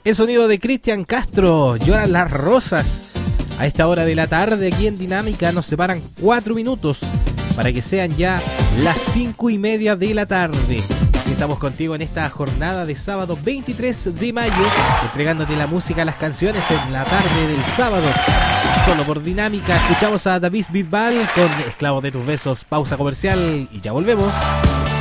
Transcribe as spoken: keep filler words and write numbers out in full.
El sonido de Cristian Castro, Lloran las rosas. A esta hora de la tarde aquí en Dinámica nos separan cuatro minutos para que sean ya las cinco y media de la tarde. Así estamos contigo en esta jornada de sábado veintitrés de mayo, entregándote la música, las canciones en la tarde del sábado. Solo por Dinámica. Escuchamos a David Bisbal con Esclavo de tus besos. Pausa comercial y ya volvemos.